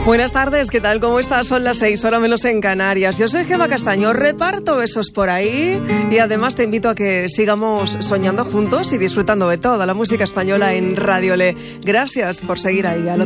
Buenas tardes, ¿qué tal? ¿Cómo estás? Son las 6, hora menos en Canarias. Yo soy Gema Castaño, reparto besos por ahí y además te invito a que sigamos soñando juntos y disfrutando de toda la música española en Radio Le. Gracias por seguir ahí.